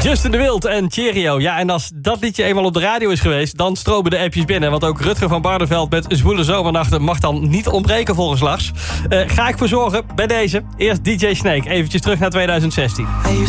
Justin de Wild en Cheerio. Ja, en als dat liedje eenmaal op de radio is geweest, dan stromen de appjes binnen. Want ook Rutger van Barneveld met Zwoele Zomernachten mag dan niet ontbreken volgens Lars. Ga ik voor zorgen bij deze. Eerst DJ Snake, eventjes terug naar 2016.